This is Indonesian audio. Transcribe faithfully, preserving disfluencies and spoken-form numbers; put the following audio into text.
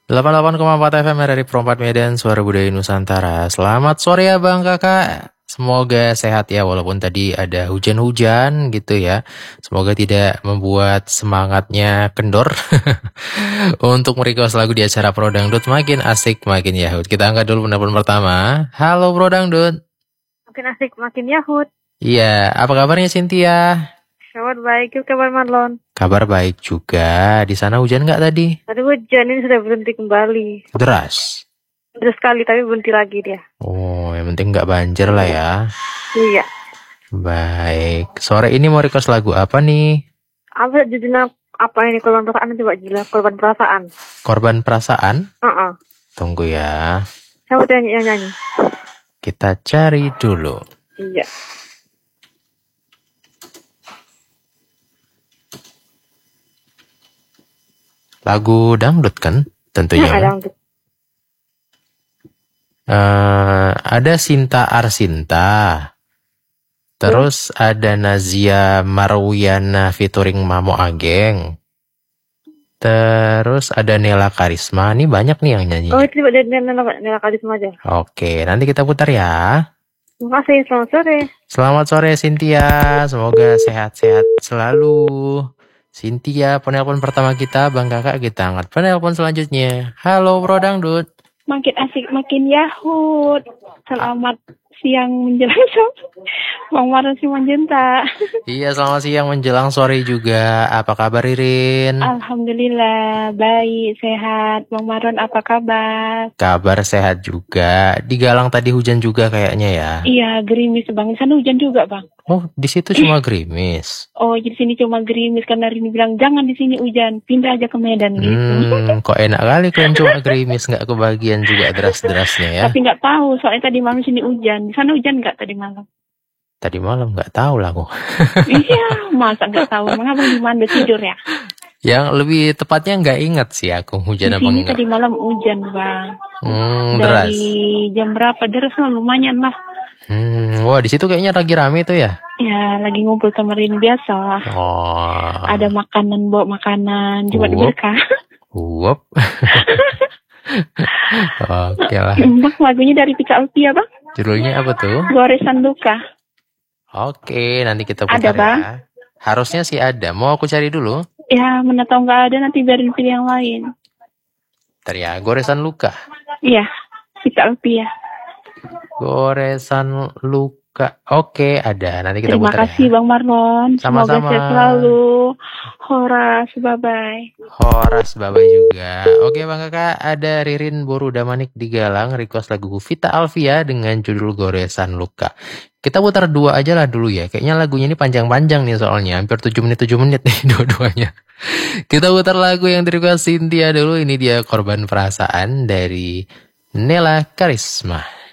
delapan puluh delapan koma empat F M R R I Pro empat Medan, Suara Budaya Nusantara. Selamat sore ya Bang Kakak. Semoga sehat ya, walaupun tadi ada hujan-hujan gitu ya. Semoga tidak membuat semangatnya kendor. Untuk merequest lagu di acara Pro Dangdut makin asik, makin yahut. Kita angkat dulu penelpon pertama. Halo Pro Dangdut. Makin asik, makin yahut. Iya, apa kabarnya Cynthia? Kabar baik, yuk kabar Marlon. Kabar baik juga. Di sana hujan nggak tadi? Tadi hujan, ini sudah berhenti kembali. Deras. Deras sekali, tapi berhenti lagi dia. Oh, yang penting nggak banjir lah ya. Iya. Baik. Sore ini mau request lagu apa nih? Apa judulnya apa ini? Korban perasaan, coba gila. Korban perasaan. Korban perasaan? Uh-uh. Tunggu ya. Siapa tuh yang nyanyi? Kita cari dulu. Iya. Lagu dangdut kan? Tentunya. Ya, dangdut. Uh, ada Sinta Arsinta. Terus hmm? ada Nazia Marwiana featuring Mamo Ageng. Terus ada Nela Karisma. Ini banyak nih yang nyanyi. Oh, itu ada Nela, Nela Karisma aja. Oke, nanti kita putar ya. Terima kasih, selamat sore. Selamat sore Cynthia. Semoga sehat-sehat selalu. Cynthia, penelpon pertama kita, Bang Kakak, kita angkat penelpon selanjutnya. Halo Pro Dangdut. Makin asik, makin yahut. Selamat siang menjelang sore. Bang Marlon Simanjuntak. Iya, selamat siang menjelang sore juga. Apa kabar Ririn? Alhamdulillah, baik, sehat. Bang Marlon, apa kabar? Kabar sehat juga. Di Galang tadi hujan juga kayaknya ya? Iya, gerimis Bang. Di sana hujan juga Bang. Oh, di situ cuma gerimis. Oh, di sini cuma gerimis karena Rini bilang jangan di sini hujan, pindah aja ke Medan gitu. Hmm, kok enak kali kalian cuma gerimis, nggak kebagian juga deras-derasnya ya? Tapi nggak tahu, soalnya tadi malam sini hujan. Di sana hujan nggak tadi malam? Tadi malam nggak tahu lah aku. Iya, masa nggak tahu? Mengapa di mana tidur ya? Yang lebih tepatnya nggak ingat sih aku hujan apa enggak. Tadi malam hujan Bang. Hmm, deras. Dari jam berapa? Deras lah, lumayan lah. Hmm, wah di situ kayaknya lagi rame tuh ya? Ya, lagi ngumpul sama Rini biasa. Oh. Ada makanan, bawa makanan, cuma berkah. Uap. Oke lah. Bang, lagunya dari Pika Alpia Bang. Judulnya apa tuh? Goresan Luka. Oke, nanti kita putar ada, ya. Bang? Harusnya sih ada. Mau aku cari dulu? Ya, mana tahu nggak ada, nanti biarin pilih yang lain. Ntar ya, Goresan Luka. Iya, Pika Alpia. Goresan Luka. Oke, ada. Nanti kita Terima putar ya. kasih Bang Marlon. Sama-sama. Semoga sehat selalu. Horas, bye-bye. Horas, bye-bye juga. Oke Bang Kakak, ada Ririn Boru Damanik di Galang request lagu Vita Alvia dengan judul Goresan Luka. Kita putar dua aja lah dulu ya. Kayaknya lagunya ini panjang-panjang nih soalnya. Hampir tujuh menit tujuh menit nih dua-duanya. Kita putar lagu yang di-request Cynthia dulu. Ini dia Korban Perasaan dari Nela Karisma.